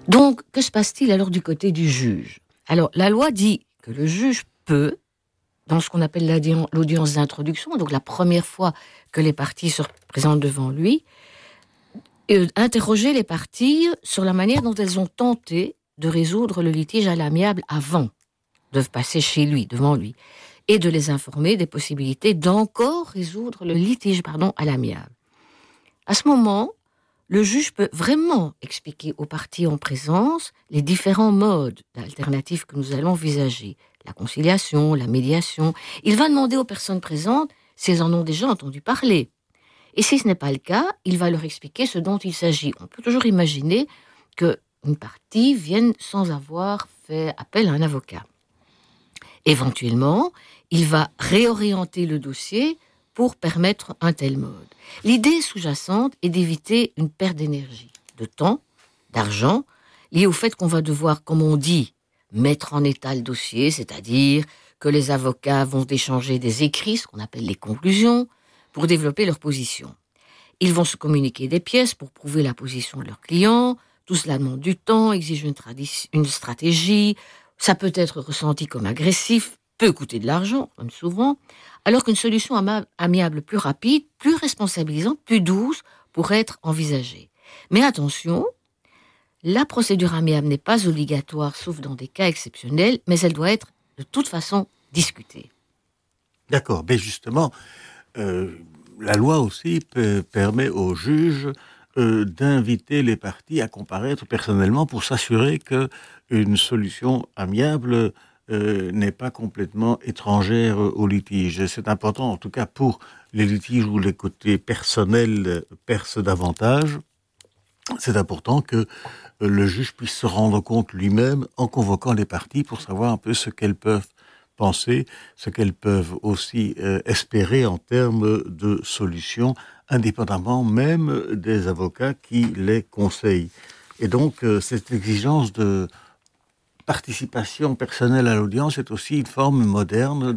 Donc, que se passe-t-il alors du côté du juge ? Alors, la loi dit que le juge peut, dans ce qu'on appelle l'audience d'introduction, donc la première fois que les parties se présentent devant lui, interroger les parties sur la manière dont elles ont tenté de résoudre le litige à l'amiable avant de passer chez lui, devant lui, et de les informer des possibilités d'encore résoudre le litige à l'amiable. À ce moment, le juge peut vraiment expliquer aux parties en présence les différents modes alternatifs que nous allons envisager. La conciliation, la médiation. Il va demander aux personnes présentes si elles en ont déjà entendu parler. Et si ce n'est pas le cas, il va leur expliquer ce dont il s'agit. On peut toujours imaginer qu'une partie vienne sans avoir fait appel à un avocat. Éventuellement, il va réorienter le dossier pour permettre un tel mode. L'idée sous-jacente est d'éviter une perte d'énergie, de temps, d'argent, liée au fait qu'on va devoir, comme on dit, mettre en état le dossier, c'est-à-dire que les avocats vont échanger des écrits, ce qu'on appelle les conclusions, pour développer leur position. Ils vont se communiquer des pièces pour prouver la position de leur client. Tout cela demande du temps, exige une stratégie. Ça peut être ressenti comme agressif, peut coûter de l'argent, comme souvent, alors qu'une solution amiable plus rapide, plus responsabilisante, plus douce pourrait être envisagée. Mais attention, la procédure amiable n'est pas obligatoire, sauf dans des cas exceptionnels, mais elle doit être de toute façon discutée. D'accord, mais justement, la loi aussi permet aux juges d'inviter les parties à comparaître personnellement pour s'assurer qu'une solution amiable n'est pas complètement étrangère au litige. C'est important, en tout cas pour les litiges où les côtés personnels percent davantage. C'est important que le juge puisse se rendre compte lui-même en convoquant les parties pour savoir un peu ce qu'elles peuvent penser, ce qu'elles peuvent aussi espérer en termes de solutions, indépendamment même des avocats qui les conseillent. Et donc, cette exigence de participation personnelle à l'audience est aussi une forme moderne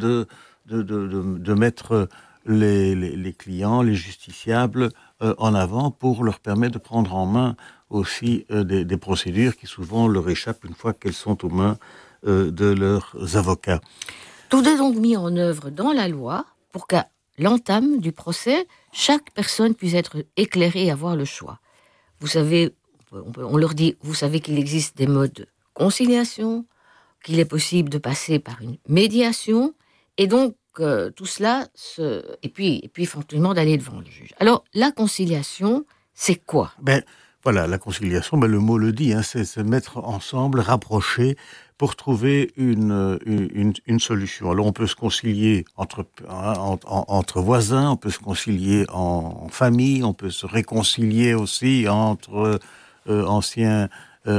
de mettre les clients, les justiciables en avant pour leur permettre de prendre en main aussi des procédures qui souvent leur échappent une fois qu'elles sont aux mains de leurs avocats. Tout est donc mis en œuvre dans la loi pour qu'à l'entame du procès, chaque personne puisse être éclairée et avoir le choix. Vous savez, on leur dit, vous savez qu'il existe des modes de conciliation, qu'il est possible de passer par une médiation, et donc tout cela, et puis éventuellement d'aller devant le juge. Alors, la conciliation, c'est quoi ? Voilà, la conciliation, le mot le dit, c'est se mettre ensemble, rapprocher, pour trouver une solution. Alors on peut se concilier entre voisins, on peut se concilier en famille, on peut se réconcilier aussi entre anciens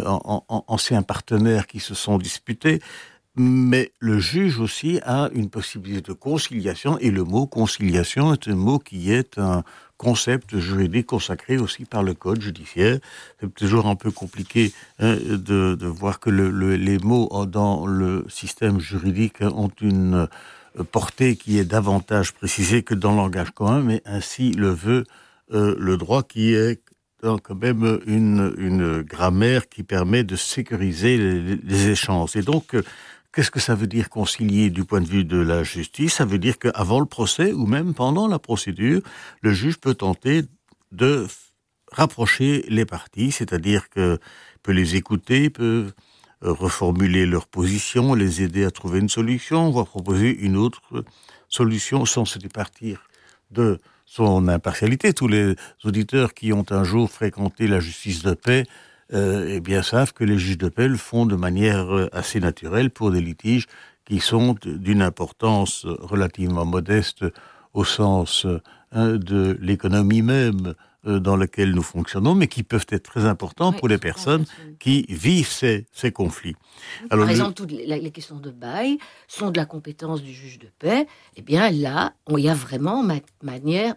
partenaires qui se sont disputés. Mais le juge aussi a une possibilité de conciliation, et le mot conciliation est un mot qui est un concept juridique consacré aussi par le code judiciaire. C'est toujours un peu compliqué de voir que les mots dans le système juridique ont une portée qui est davantage précisée que dans le langage commun, mais ainsi le veut le droit, qui est quand même une grammaire qui permet de sécuriser les échanges. Et donc, qu'est-ce que ça veut dire concilier du point de vue de la justice ? Ça veut dire qu'avant le procès, ou même pendant la procédure, le juge peut tenter de rapprocher les parties, c'est-à-dire qu'il peut les écouter, peut reformuler leur position, les aider à trouver une solution, voire proposer une autre solution sans se départir de son impartialité. Tous les auditeurs qui ont un jour fréquenté la justice de paix savent que les juges de paix le font de manière assez naturelle pour des litiges qui sont d'une importance relativement modeste au sens de l'économie même dans laquelle nous fonctionnons, mais qui peuvent être très importants pour les personnes qui vivent ces conflits. Alors, par exemple, toutes les questions de bail sont de la compétence du juge de paix. Eh bien là, il y a vraiment matière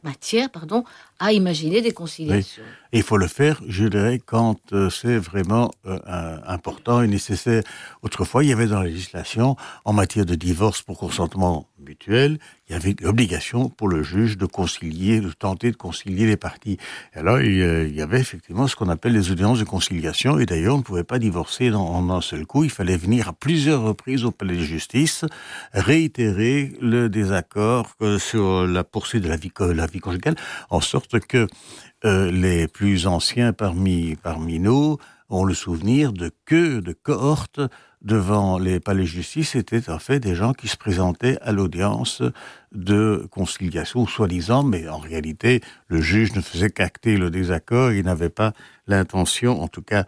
à imaginer des conciliations. Oui. Et il faut le faire, je dirais, quand c'est vraiment important et nécessaire. Autrefois, il y avait dans la législation, en matière de divorce pour consentement mutuel, il y avait l'obligation pour le juge de tenter de concilier les parties. Alors, il y avait effectivement ce qu'on appelle les audiences de conciliation, et d'ailleurs, on ne pouvait pas divorcer en un seul coup. Il fallait venir à plusieurs reprises au palais de justice, réitérer le désaccord sur la poursuite de la vie conjugale, en sorte que les plus anciens parmi nous ont le souvenir de queues, de cohortes devant les palais de justice. C'était en fait des gens qui se présentaient à l'audience de conciliation, soi-disant, mais en réalité, le juge ne faisait qu'acter le désaccord. Il n'avait pas l'intention, en tout cas,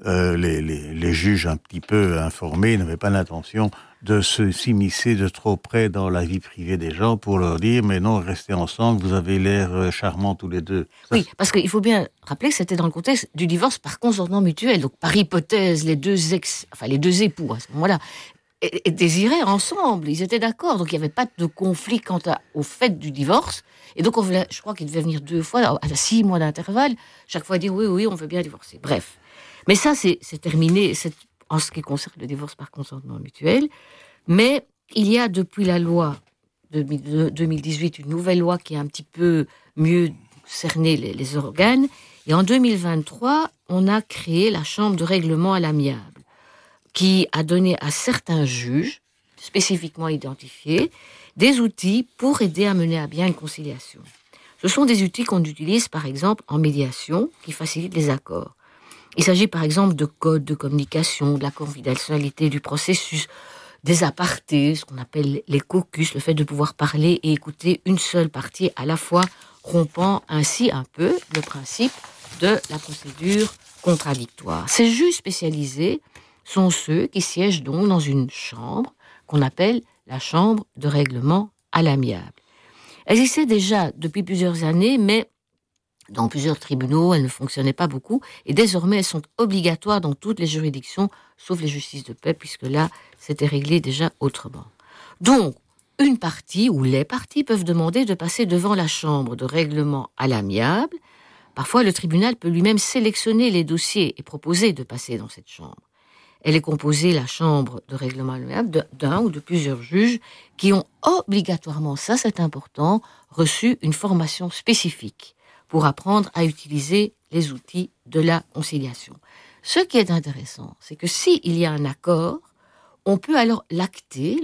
les juges un petit peu informés n'avaient pas l'intention de s'immiscer de trop près dans la vie privée des gens pour leur dire « mais non, restez ensemble, vous avez l'air charmants tous les deux ». Oui, parce qu'il faut bien rappeler que c'était dans le contexte du divorce par consentement mutuel. Donc, par hypothèse, les deux époux, à ce moment-là, désiraient ensemble, ils étaient d'accord. Donc, il n'y avait pas de conflit quant au fait du divorce. Et donc, je crois qu'il devait venir 2 fois, à 6 mois d'intervalle, chaque fois dire « oui, on veut bien divorcer ». Bref. Mais ça, c'est terminé en ce qui concerne le divorce par consentement mutuel. Mais il y a depuis la loi de 2018 une nouvelle loi qui a un petit peu mieux cerné les organes. Et en 2023, on a créé la chambre de règlement à l'amiable, qui a donné à certains juges, spécifiquement identifiés, des outils pour aider à mener à bien une conciliation. Ce sont des outils qu'on utilise, par exemple, en médiation, qui facilitent les accords. Il s'agit par exemple de codes de communication, de la confidentialité du processus, des apartés, ce qu'on appelle les caucus, le fait de pouvoir parler et écouter une seule partie à la fois, rompant ainsi un peu le principe de la procédure contradictoire. Ces juges spécialisés sont ceux qui siègent donc dans une chambre qu'on appelle la chambre de règlement à l'amiable. Elle existait déjà depuis plusieurs années, mais dans plusieurs tribunaux, elles ne fonctionnaient pas beaucoup, et désormais elles sont obligatoires dans toutes les juridictions, sauf les justices de paix, puisque là, c'était réglé déjà autrement. Donc, une partie ou les parties peuvent demander de passer devant la chambre de règlement à l'amiable. Parfois, le tribunal peut lui-même sélectionner les dossiers et proposer de passer dans cette chambre. Elle est composée, la chambre de règlement à l'amiable, d'un ou de plusieurs juges qui ont obligatoirement, ça c'est important, reçu une formation spécifique pour apprendre à utiliser les outils de la conciliation. Ce qui est intéressant, c'est que s'il y a un accord, on peut alors l'acter,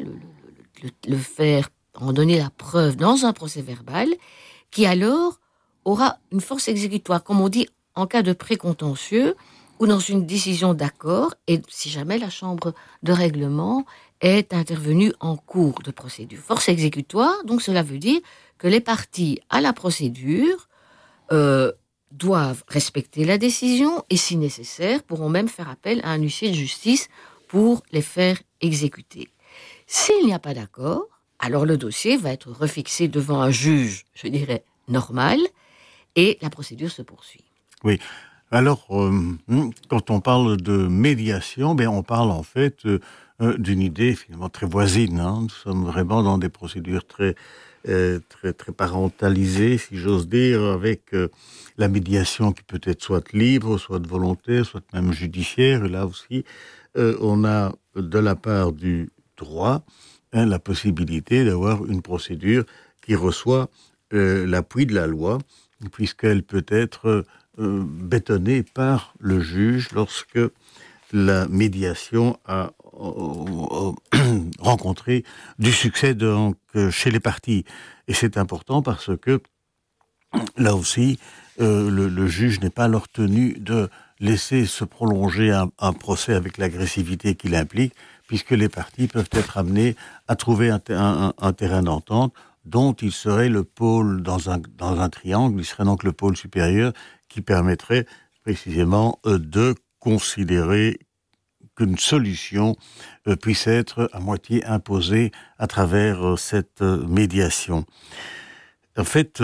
le faire, en donner la preuve dans un procès verbal, qui alors aura une force exécutoire, comme on dit en cas de précontentieux ou dans une décision d'accord, et si jamais la chambre de règlement est intervenue en cours de procédure. Force exécutoire, donc cela veut dire que les parties à la procédure doivent respecter la décision et, si nécessaire, pourront même faire appel à un huissier de justice pour les faire exécuter. S'il n'y a pas d'accord, alors le dossier va être refixé devant un juge, je dirais, normal, et la procédure se poursuit. Oui. Alors, quand on parle de médiation, on parle en fait d'une idée finalement très voisine. Nous sommes vraiment dans des procédures très parentalisées, si j'ose dire, avec la médiation qui peut être soit libre, soit volontaire, soit même judiciaire. Et là aussi, on a de la part du droit la possibilité d'avoir une procédure qui reçoit l'appui de la loi, puisqu'elle peut être bétonnée par le juge lorsque la médiation a rencontré du succès donc chez les parties. Et c'est important parce que là aussi, le juge n'est pas alors tenu de laisser se prolonger un procès avec l'agressivité qu'il implique, puisque les parties peuvent être amenées à trouver un terrain d'entente dont il serait le pôle dans un triangle, il serait donc le pôle supérieur qui permettrait précisément de considérer qu'une solution puisse être à moitié imposée à travers cette médiation. En fait,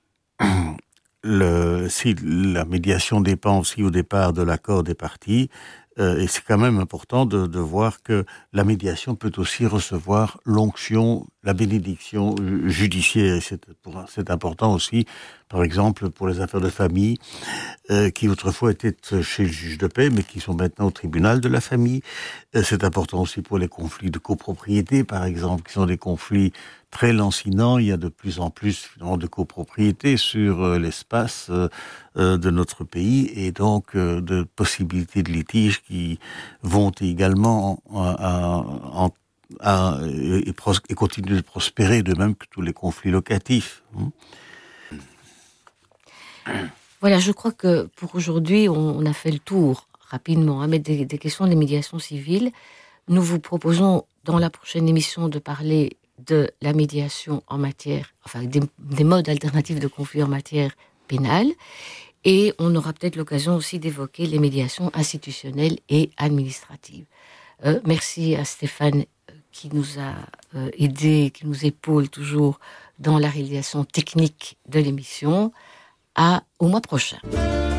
si la médiation dépend aussi au départ de l'accord des parties, et c'est quand même important de voir que la médiation peut aussi recevoir l'onction, la bénédiction judiciaire. Et c'est important aussi, par exemple, pour les affaires de famille, qui autrefois étaient chez le juge de paix, mais qui sont maintenant au tribunal de la famille. C'est important aussi pour les conflits de copropriété, par exemple, qui sont des conflits très lancinants. Il y a de plus en plus finalement de copropriété sur l'espace de notre pays, et donc de possibilités de litiges qui vont également et continuer de prospérer, de même que tous les conflits locatifs. Voilà, je crois que pour aujourd'hui, on a fait le tour rapidement, mais des questions des médiations civiles. Nous vous proposons dans la prochaine émission de parler de la médiation en matière, enfin des modes alternatifs de conflit en matière pénale, et on aura peut-être l'occasion aussi d'évoquer les médiations institutionnelles et administratives. Merci à Stéphane qui nous a aidés, qui nous épaule toujours dans la réalisation technique de l'émission. Au mois prochain.